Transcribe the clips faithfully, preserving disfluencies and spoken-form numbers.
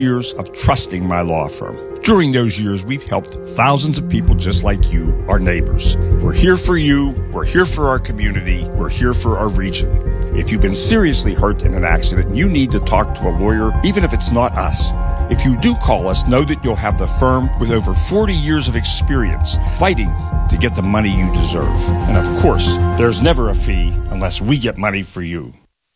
Years of trusting my law firm. During those years, we've helped thousands of people just like you, our neighbors. We're here for you. We're here for our community. We're here for our region. If you've been seriously hurt in an accident and you need to talk to a lawyer, even if it's not us, if you do call us, know that you'll have the firm with over forty years of experience fighting to get the money you deserve. And of course, there's never a fee unless we get money for you.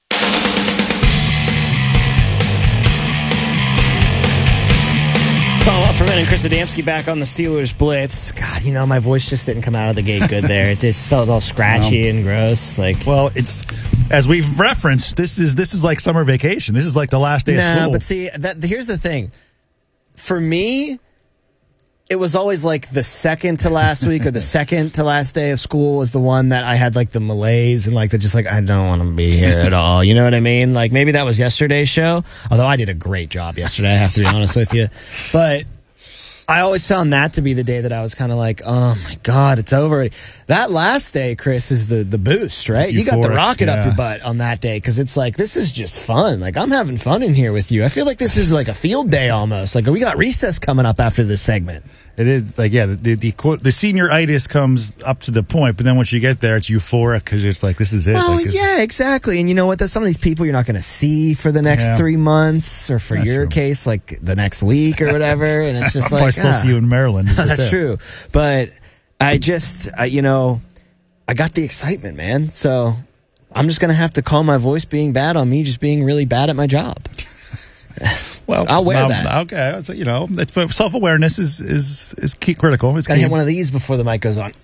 Tom Lufferman and Chris Adamski back on the Steelers Blitz. God, you know, my voice just didn't come out of the gate good there. It just felt all scratchy well, and gross. Like, well, it's as we've referenced. This is this is like summer vacation. This is like the last day nah, of school. But see, that, here's the thing. For me, it was always like the second to last week or the second to last day of school was the one that I had like the malaise and like the just like I don't want to be here at all. You know what I mean? Like maybe that was yesterday's show. Although I did a great job yesterday, I have to be honest with you. But I always found that to be the day that I was kind of like, oh my God, it's over. That last day, Chris, is the, the boost, right? Euphoric, you got the rocket yeah. up your butt on that day because it's like, this is just fun. Like, I'm having fun in here with you. I feel like this is like a field day almost. Like, we got recess coming up after this segment. It is like, yeah, the the, the, the senioritis comes up to the point, but then once you get there, it's euphoric because it's like, this is it. Well, like, yeah, exactly. And you know what? That's some of these people you're not going to see for the next yeah. three months or for that's your true. case, like the next week or whatever. And it's just I'll like, I still ah. see you in Maryland. That's true. But I just, I, you know, I got the excitement, man. So I'm just going to have to call my voice being bad on me just being really bad at my job. Well, I'll wear um, that. Okay, so, you know, self awareness is is is key critical. It's gotta key. hit one of these before the mic goes on.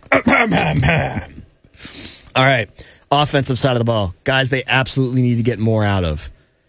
All right, offensive side of the ball, guys. They absolutely need to get more out of.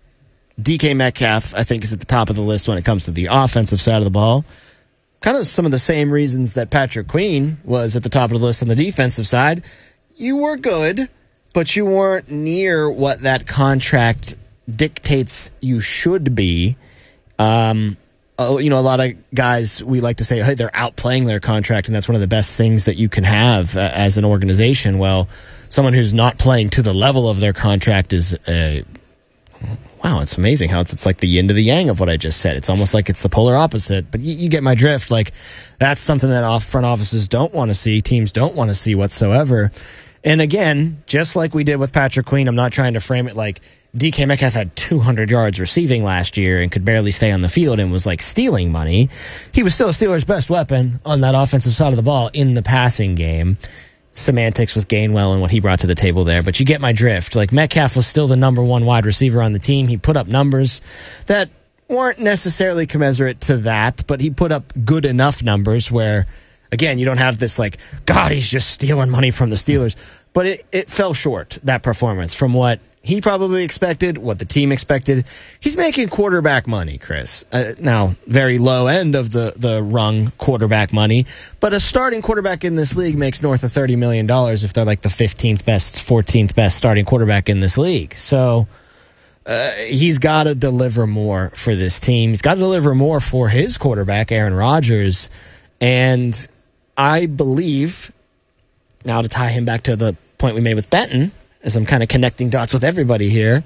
D K Metcalf, I think, is at the top of the list when it comes to the offensive side of the ball. Kind of some of the same reasons that Patrick Queen was at the top of the list on the defensive side. You were good, but you weren't near what that contract dictates you should be. Um, uh, you know, a lot of guys, we like to say, hey, they're outplaying their contract, and that's one of the best things that you can have uh, as an organization. Well, someone who's not playing to the level of their contract is, uh, wow, it's amazing how it's, it's like the yin to the yang of what I just said. It's almost like it's the polar opposite, but you, you get my drift. Like, that's something that off front offices don't want to see, teams don't want to see whatsoever. And again, just like we did with Patrick Queen, I'm not trying to frame it like D K Metcalf had two hundred yards receiving last year and could barely stay on the field and was like stealing money. He was still Steelers' best weapon on that offensive side of the ball in the passing game. Semantics with Gainwell and what he brought to the table there, but you get my drift. Like, Metcalf was still the number one wide receiver on the team. He put up numbers that weren't necessarily commensurate to that, but he put up good enough numbers where, again, you don't have this like, God, he's just stealing money from the Steelers. But it, it fell short, that performance, from what he probably expected, what the team expected. He's making quarterback money, Chris. Uh, now, very low end of the, the rung quarterback money, but a starting quarterback in this league makes north of thirty million dollars if they're like the fifteenth best, fourteenth best starting quarterback in this league. So uh, he's got to deliver more for this team. He's got to deliver more for his quarterback, Aaron Rodgers. And I believe, now to tie him back to the point we made with Benton, as I'm kind of connecting dots with everybody here,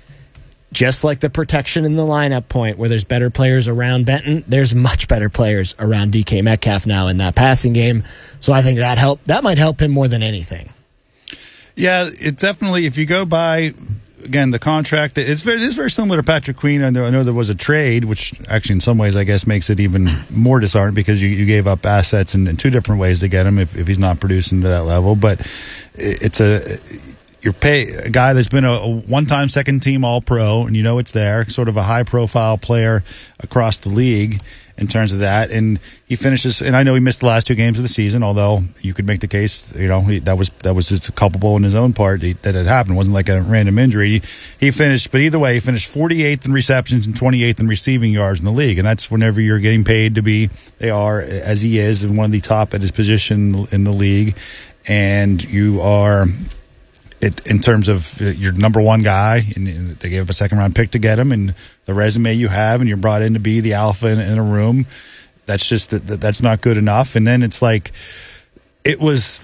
just like the protection in the lineup point where there's better players around Benton, there's much better players around D K Metcalf now in that passing game. So I think that help that might help him more than anything. Yeah, it definitely, if you go by, again, the contract, it's very, it's very similar to Patrick Queen. I know, I know there was a trade, which actually in some ways I guess makes it even more disheartening because you, you gave up assets in, in two different ways to get him if, if he's not producing to that level. But it's a... You're pay a guy that's been a, a one-time second-team All-Pro, and you know it's there, sort of a high-profile player across the league in terms of that. And he finishes, and I know he missed the last two games of the season, although you could make the case, you know, he, that was that was just culpable in his own part that, that it happened. It wasn't like a random injury. He, he finished, but either way, he finished forty-eighth in receptions and twenty-eighth in receiving yards in the league. And that's whenever you're getting paid to be, they are, as he is, one of the top at his position in the league. And you are... It, in terms of your number one guy, and they gave up a second round pick to get him, and the resume you have, and you're brought in to be the alpha in, in a room. That's just that, that's not good enough. And then it's like it was,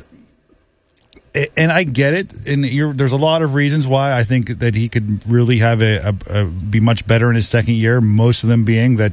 and I get it. And you're, there's a lot of reasons why I think that he could really have a, a, a be much better in his second year. Most of them being that